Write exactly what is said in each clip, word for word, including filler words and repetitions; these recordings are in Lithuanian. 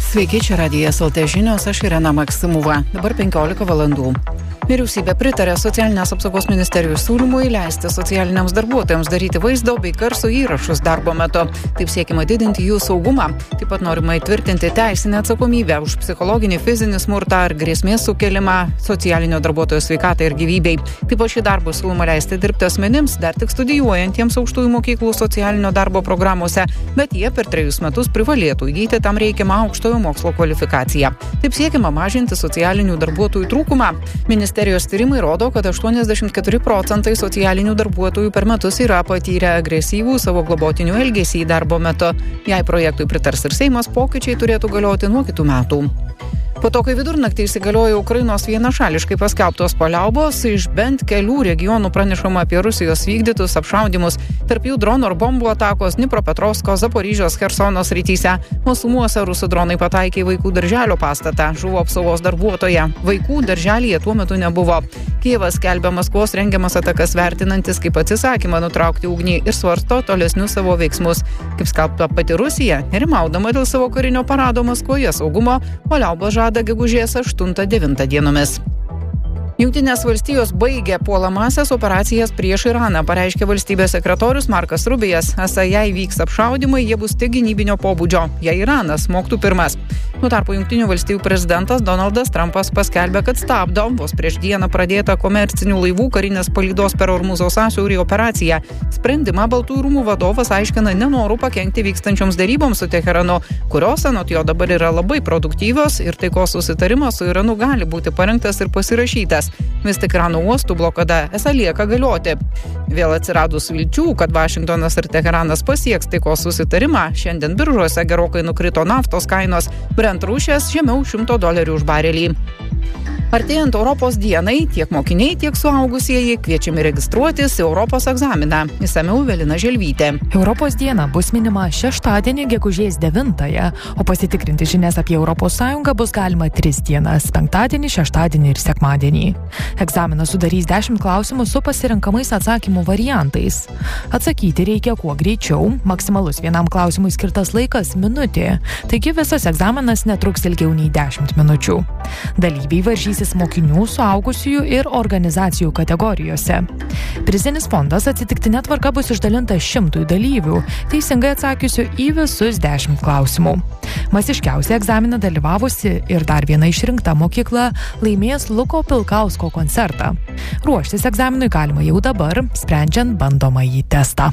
Sveiki, čia Radijas L T žinios, aš Irena Maksimova. Dabar penkiolika valandų. Vyriausybė pritarė socialinės apsaugos ministerijos siūlymui leisti socialiniams darbuotojams daryti vaizdo bei garso įrašus darbo metu. Taip siekiama didinti jų saugumą. Taip pat norima įtvirtinti teisinę atsakomybę už psichologinį, fizinį smurtą ar grėsmės sukelimą socialinio darbuotojo sveikatai ir gyvybei. Taip pat šį darbą siūloma leisti dirbti asmenims, dar tik studijuojantiems aukštųjų mokyklų socialinio darbo programuose, bet jie per trejus metus privalėtų įgyti tam reikiamą aukštojo mokslo kvalifikaciją. Taip siekiama mažinti socialinių darbuotojų trūkumą. Ministerijos tyrimai rodo, kad aštuoniasdešimt keturi procentai socialinių darbuotojų per metus yra patyrę agresyvų savo globotinių elgesį darbo metu. Jei projektui pritars ir Seimas, pokyčiai turėtų galioti nuo kitų metų. Po to, kai vidurnaktį įsigaliojo Ukrainos vienašališkai paskelbtos paliaubos, iš bent kelių regionų pranešama apie Rusijos vykdytus apšaudymus, tarp jų dronų ir bombų atakos Dnipropetrovsko, Zaporižės, Chersono srityse. O Sumuose rusų dronai pataikė į vaikų darželio pastatą, žuvo apsaugos darbuotoja. Vaikų darželyje tuo metu nebuvo. Kijevas skelbia Maskvos rengiamas atakas vertinantis kaip atsisakymą nutraukti ugnį ir svarsto tolesnius savo veiksmus. Kaip skelbta pati Rusija, nerimaudama dėl savo karinio parado Maskvoje saugumo, paliaubos žada gegužės aštuntą devintą dienomis. Jungtinės valstijos baigė puolamąsias operacijas prieš Iraną, pareiškė valstybės sekretorius Markas Rubijas. Esą jei vyks apšaudymai, jie bus tik gynybinio pobūdžio, jei Iranas smogtų pirmas. Nuo tarpu Jungtinių valstijų prezidentas Donaldas Trumpas paskelbė, kad stabdo vos prieš dieną pradėtą komercinių laivų karinės palydos per Ormuzo sąsiaurį operaciją. Sprendimą Baltųjų rūmų vadovas aiškina nenoru pakenkti vykstančioms deryboms su Teheranu, kurios anot jo dabar yra labai produktyvios ir taikos susitarimas su Iranu gali būti parengtas ir pasirašytas. Vis tik Irano uostų blokada esą lieka galioti. Vėl atsiradus vilčių, kad Vašingtonas ir Teheranas pasieks taikos susitarimą, šiandien biržuose gerokai nukrito naftos kainos, Brent rūšės žemiau šimto dolerių už barelį. Artėjant Europos dienai, tiek mokiniai, tiek suaugusieji kviečiami registruotis į Europos egzaminą. Išsamiau Evelina Želvytė. Europos diena bus minima šeštadienį gegužės devintąją, o pasitikrinti žinias apie Europos Sąjungą bus galima tris dienas – penktadienį, šeštadienį ir sekmadienį. Egzaminas sudarys dešimt klausimų su pasirenkamais atsakymų variantais. Atsakyti reikia kuo greičiau, maksimalus vienam klausimui skirtas laikas – minutė, taigi visas egzaminas netruks ilgiau nei dešimt minučių. Dalyviai varžys mokinių, suaugusiųjų ir organizacijų kategorijose. Prizinis fondas atsitiktinė tvarka bus išdalintas šimtui dalyvių, teisingai atsakiusių į visus dešimt klausimų. Masiškiausiai egzaminą dalyvavusi ir dar viena išrinkta mokykla laimės Luko Pilkausko koncertą. Ruoštis egzaminui galima jau dabar, sprendžiant bandomąjį testą.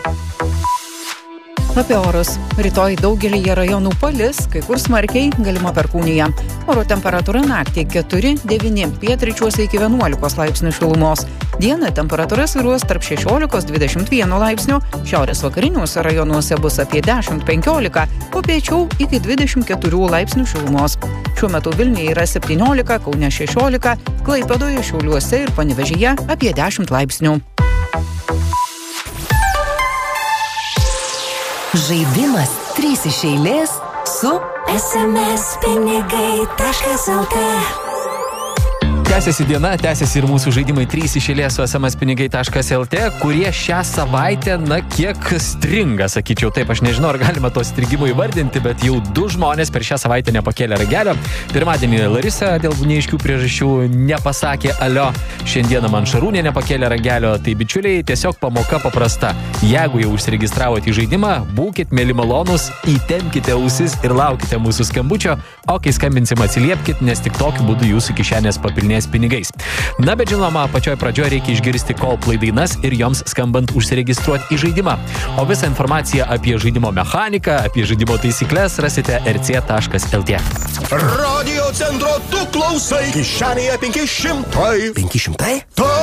Apie orus. Rytoj daugelyje rajonų palis, kai kur smarkiai, galima perkūnija. Oro temperatūra naktį keturi devyni, pietryčiuose iki vienuolikos laipsnių šilumos. Dieną temperatūra svyruos tarp šešiolikos dvidešimt vieno laipsnio, šiaurės vakariniuose rajonuose bus apie dešimt penkiolika, o piečiau iki dvidešimt keturių laipsnių šilumos. Šiuo metu Vilniuje yra septyniolika, Kaune šešiolika, Klaipėdoje, Šiauliuose ir Panevėžyje apie dešimt laipsnių. Žaidimas trys iš eilės su es em es pinigai taškas el tė. Tęsiasi diena, tęsiasi ir mūsų žaidimai trys iš eilės su es em es pinigai taškas el tė, kurie šią savaitę, na, kiek stringa, sakyčiau. Taip, aš nežinau, ar galima to strigimo įvardinti, bet jau du žmonės per šią savaitę nepakėlė ragelio. Pirmadienį Larisa dėl neaiškių priežasčių nepasakė alio. Šiandieną man Šarūnė nepakėlė ragelio. Tai bičiuliai, tiesiog pamoka paprasta. Jeigu jau užsiregistravote į žaidimą, būkit mėly malonus, įtempkite ausis ir laukite mūsų skambučio, o kai skambinsim atsiliepkit, nes tik tokiu būdu jūsų kišenės papilnės pinigais. Na, bet žinoma, pačioj pradžioje reikia išgirsti Coldplay dainas ir joms skambant užsiregistruoti į žaidimą. O visą informaciją apie žaidimo mechaniką, apie žaidimo taisyklės rasite er cė taškas el tė. Radio centro tu klausai. Kišenėje penki šimtai. penki šimtai? Taip.